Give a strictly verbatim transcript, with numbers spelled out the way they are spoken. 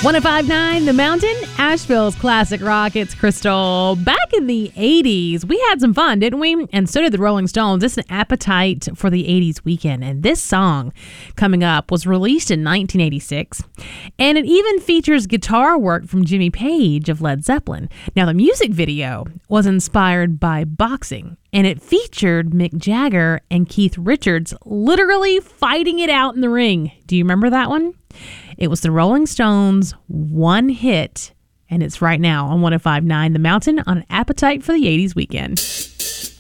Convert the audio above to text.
one oh five point nine The Mountain, Asheville's classic rock. It's Crystal. Back in the eighties, we had some fun, didn't we? And so did the Rolling Stones. It's an appetite for the eighties weekend. And this song coming up was released in nineteen eighty-six. And it even features guitar work from Jimmy Page of Led Zeppelin. Now, the music video was inspired by boxing. And it featured Mick Jagger and Keith Richards literally fighting it out in the ring. Do you remember that one? It was the Rolling Stones' one hit, and it's right now on one oh five point nine The Mountain on Appetite for the eighties Weekend.